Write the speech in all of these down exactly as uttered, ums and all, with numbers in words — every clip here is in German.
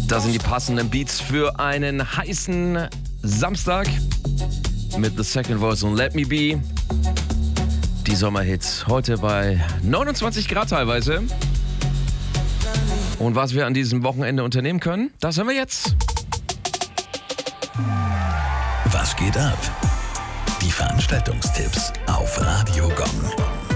Das sind die passenden Beats für einen heißen Samstag mit The Second Voice und Let Me Be. Die Sommerhits heute bei neunundzwanzig Grad teilweise. Und was wir an diesem Wochenende unternehmen können, das hören wir jetzt. Was geht ab? Die Veranstaltungstipps auf Radio Gong.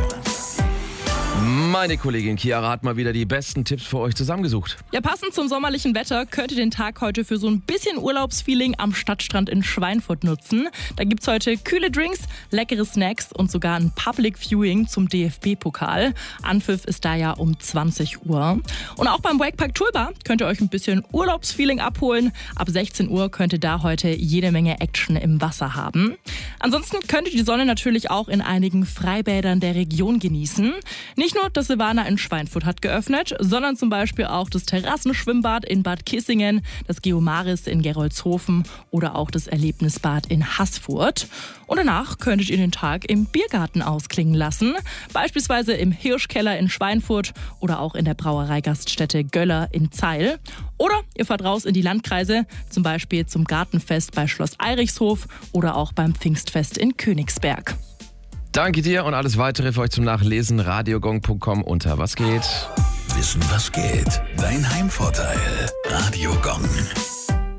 Meine Kollegin Chiara hat mal wieder die besten Tipps für euch zusammengesucht. Ja, passend zum sommerlichen Wetter könnt ihr den Tag heute für so ein bisschen Urlaubsfeeling am Stadtstrand in Schweinfurt nutzen. Da gibt's heute kühle Drinks, leckere Snacks und sogar ein Public Viewing zum D F B-Pokal. Anpfiff ist da ja um zwanzig Uhr. Und auch beim Wakepark Toolbar könnt ihr euch ein bisschen Urlaubsfeeling abholen. Ab sechzehn Uhr könnt ihr da heute jede Menge Action im Wasser haben. Ansonsten könnt ihr die Sonne natürlich auch in einigen Freibädern der Region genießen. Nicht nur das Silvana in Schweinfurt hat geöffnet, sondern zum Beispiel auch das Terrassenschwimmbad in Bad Kissingen, das Geomaris in Gerolzhofen oder auch das Erlebnisbad in Haßfurt. Und danach könntet ihr den Tag im Biergarten ausklingen lassen, beispielsweise im Hirschkeller in Schweinfurt oder auch in der Brauereigaststätte Göller in Zeil. Oder ihr fahrt raus in die Landkreise, zum Beispiel zum Gartenfest bei Schloss Eirichshof oder auch beim Pfingstfest in Königsberg. Danke dir und alles weitere für euch zum Nachlesen. radiogong punkt com unter Was geht? Wissen, was geht? Dein Heimvorteil. Radio Gong.